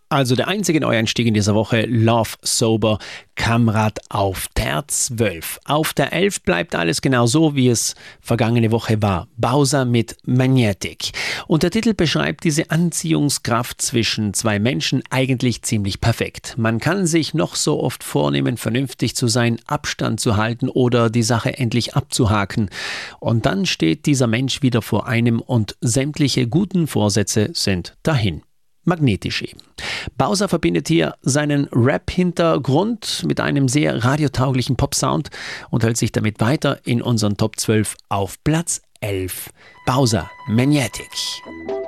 Also der einzige Neueinstieg in dieser Woche, Love Sober, Kamrad auf der 12. Auf der 11 bleibt alles genau so, wie es vergangene Woche war. Bowser mit Magnetic. Und der Titel beschreibt diese Anziehungskraft zwischen zwei Menschen eigentlich ziemlich perfekt. Man kann sich noch so oft vornehmen, vernünftig zu sein, Abstand zu halten oder die Sache endlich abzuhaken. Und dann steht dieser Mensch wieder vor einem und sämtliche guten Vorsätze sind dahin. Magnetisch eben. Bowser verbindet hier seinen Rap-Hintergrund mit einem sehr radiotauglichen Pop-Sound und hält sich damit weiter in unseren Top 12 auf Platz 11. Bowser, Magnetic.